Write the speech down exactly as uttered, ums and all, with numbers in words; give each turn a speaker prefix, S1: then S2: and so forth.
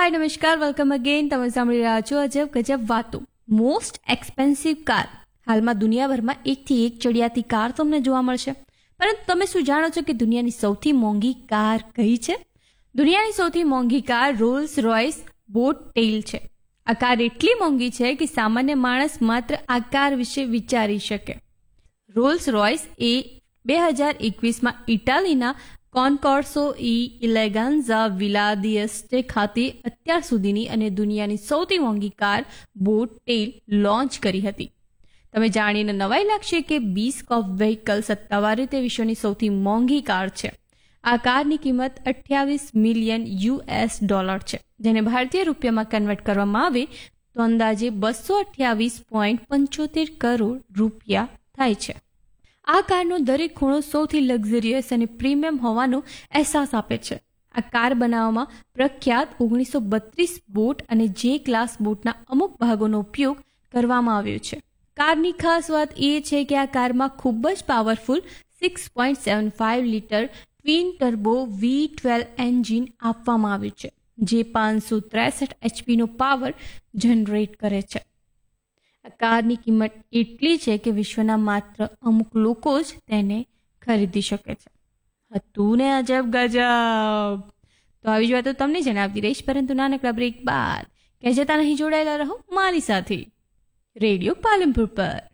S1: હાય નમસ્કાર, welcome again. તમે સાંભળી રહ્યા છો અજબ ગજબ વાતો. Most expensive car. હાલમાં દુનિયાભરમાં એકથી એક ચડિયાતી કાર તમને જોવા મળશે, પરંતુ તમે શું જાણો છો કે દુનિયાની સૌથી મોંઘી કાર કઈ છે? દુનિયાની સૌથી મોંઘી car Rolls Royce boat tail છે. આ કાર એટલી મોંઘી છે કે સામાન્ય માણસ માત્ર આ કાર વિશે વિચારી શકે. રોલ્સ રોયસ એ બે હજાર એકવીસમાં ઇટાલીના કોન્કોર્સો ઈ ઇલેગાન્ઝા વિલા દિએસ્ટે ખાતે અત્યાર સુધીની અને દુનિયાની સૌથી મોંઘી કાર બોટ ટેઇલ લોન્ચ કરી હતી. તમે જાણીને નવાઈ લાગશે કે બીસ્કોપ વ્હીકલ સત્તાવાર રીતે વિશ્વની સૌથી મોંઘી કાર છે. આ કારની કિંમત અઠ્યાવીસ મિલિયન યુએસ ડોલર છે, જેને ભારતીય રૂપિયામાં કન્વર્ટ કરવામાં આવે તો અંદાજે બસો અઠ્યાવીસ પોઈન્ટ પંચોતેર કરોડ રૂપિયા થાય છે. આ કારનો દરેક ખૂણો સૌથી લક્ઝરિયસ અને પ્રીમિયમ હોવાનો અહેસાસ આપે છે. આ કાર બનાવવામાં પ્રખ્યાત ઓગણીસો બત્રીસ બોટ અને જે ક્લાસ બોટના અમુક ભાગોનો ઉપયોગ કરવામાં આવ્યો છે. કારની ખાસ વાત એ છે કે આ કારમાં ખૂબ જ powerful six point seven five litre twin turbo વી ટ્વેલ્વ એન્જિન આપવામાં આવ્યું છે, જે પાંચસો ત્રેસઠ એચપીનો પાવર જનરેટ કરે છે. આ કારની કિંમત એટલી છે કે વિશ્વના માત્ર અમુક લોકો જ તેને ખરીદી શકે છે. હતું ને અજબ ગજબ. તો આવી જ વાતો તમને જણાવતી રહીશ, પરંતુ નાનકડા બ્રેક બાદ કહેજતા નહીં, જોડાયેલા રહો મારી સાથે રેડિયો પાલનપુર પર.